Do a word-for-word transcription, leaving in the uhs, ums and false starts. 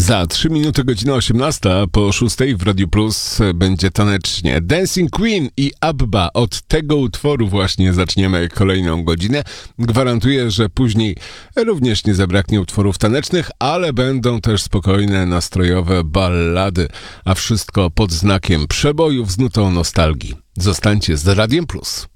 Za trzy minuty godzina osiemnasta, po szóstej w Radiu Plus będzie tanecznie. Dancing Queen i Abba. Od tego utworu właśnie zaczniemy kolejną godzinę. Gwarantuję, że później również nie zabraknie utworów tanecznych, ale będą też spokojne, nastrojowe ballady, a wszystko pod znakiem przebojów z nutą nostalgii. Zostańcie z Radiem Plus.